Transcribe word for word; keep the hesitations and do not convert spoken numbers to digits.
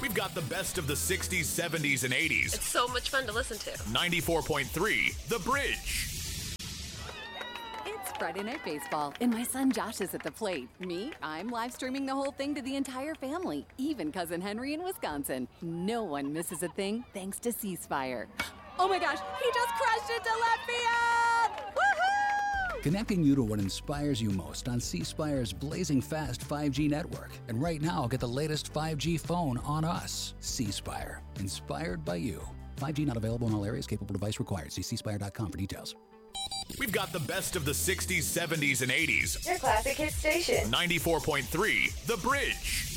We've got the best of the sixties, seventies, and eighties. It's so much fun to listen to. ninety-four point three, The Bridge. It's Friday Night Baseball, and my son Josh is at the plate. Me, I'm live streaming the whole thing to the entire family, even Cousin Henry in Wisconsin. No one misses a thing thanks to C Spire. Oh my gosh, he just crashed into left field! Woohoo! Connecting you to what inspires you most on C Spire's blazing fast five G network. And right now, get the latest five G phone on us. C Spire, inspired by you. five G not available in all areas. Capable device required. See c spire dot com for details. We've got the best of the sixties, seventies, and eighties. Your classic hit station. ninety-four point three, The Bridge.